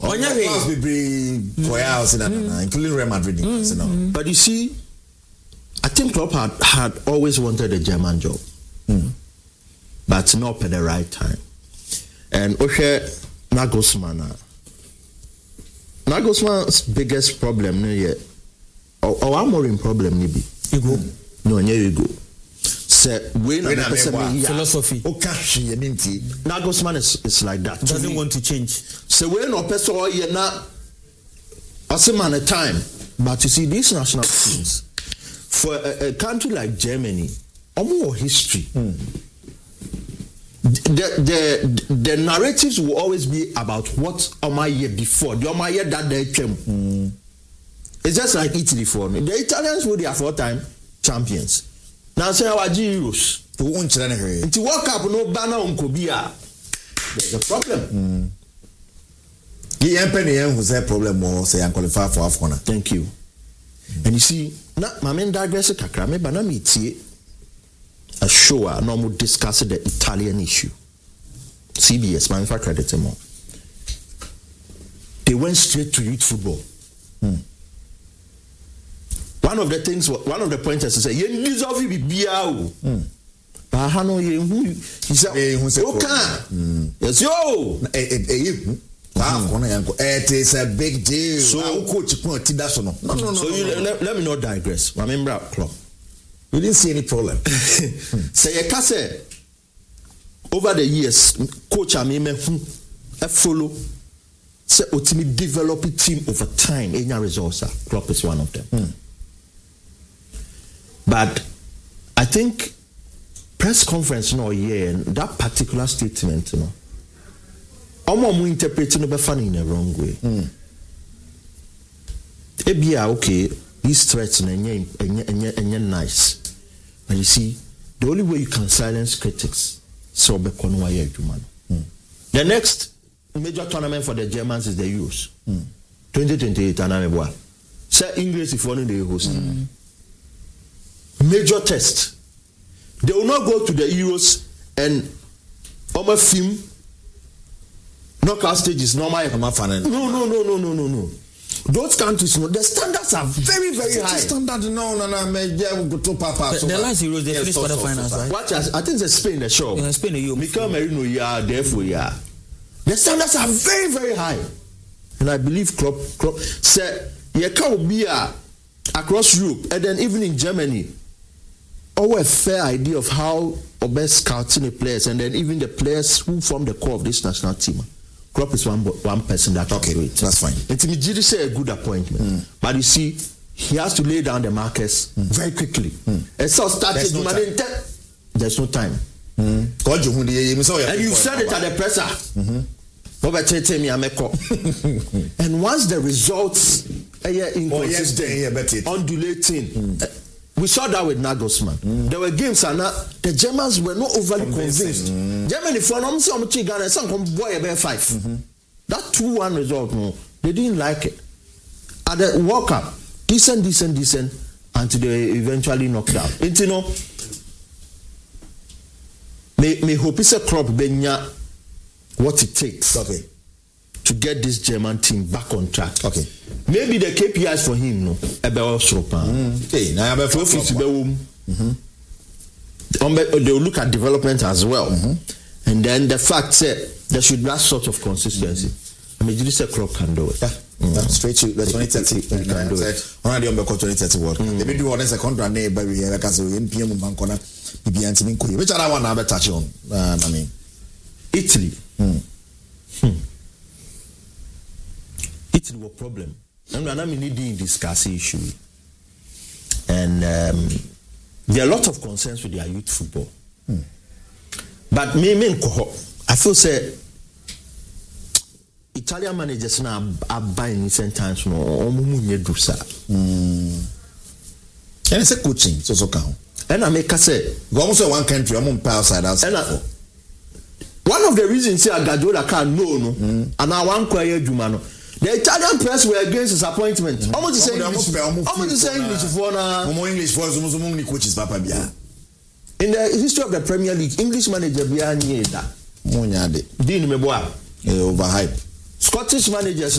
Class be including Real Madrid. But you see, I think Klopp had always wanted a German job, but not at the right time. And Nagelsmann's biggest problem or Amorim problem maybe ego. Say philosophy. Nagelsmann is like that. Doesn't want to change. So when no person na man a time, but you see these national teams for a country like Germany, more history. The narratives will always be about what my year before, the my year that they came. It's just like Italy for me. The Italians were their 4-time champions. Now say our Euros. Until World Cup no banner on Kobia. There's a problem. The MPN who's a problem more say and qualify for AFCON. Thank you. And you see, na my men digress kakra me bana me tie a show no more discuss the Italian issue. CBS man for credit more. They went straight to youth football. One of the pointers is say you deserve be biao. But hano he said okay. Yes yo. It is a big deal. So no. So let me not digress. My member club. We didn't see any problem. Say you can say over the years, coach Amime follow say ultimately develop a team over time. Any results club is one of them. But I think press conference that particular statement, I'm interpreting it in a wrong way. Okay, these threats are nice. But you see, the only way you can silence critics is to be the next major tournament for the Germans is the Euros. 2028 and say English if one they host. Major test. They will not go to the Euros and film knockout stages normal. No. Those countries, the standards are very, very high. The last Euros, they finished quarterfinals, right? What I think it's Spain, the show. In Spain, Mikel Merino, therefore, the standards are very, very high. And I believe Klopp said, you can't be across Europe, and then even in Germany, a fair idea of how best scouting the players, and then even the players who form the core of this national team. Klopp is one person that can do it. That's fine. And Timmy say a good appointment, but you see, he has to lay down the markers very quickly. And so there's no time. And you said it at the presser. And once the results inconsistent, undulating. We saw that with Nagelsmann. There were games and the Germans were not overly convinced. Germany for them some Ghana and some boy about 5. That 2-1 result, they didn't like it. At the World Cup, decent, until they eventually knocked out. And me hope it's a crop benya what it takes to get this German team back on track. Maybe the KPIs for him, they will look at development as well. And then the fact that there should be that sort of consistency. I mean, this club can do it. Straight to the 2030 on the 2030 World Cup. They do one second run by because NPM Bankona, which other one I touch on? Italy. Italy was a problem. And I mean, need discuss the issue. And there are a lot of concerns with their youth football. But I feel say Italian managers now are buying recent times more. And it's a coaching, so count. And I make say, almost one country, I'm on power side. One of the reasons here Guardiola can't know, and I want quiet Jumano. The Italian press were against his appointment. Almost the same English for English for coaches, Papa. In the history of the Premier League, English manager behind that. Overhype. Scottish managers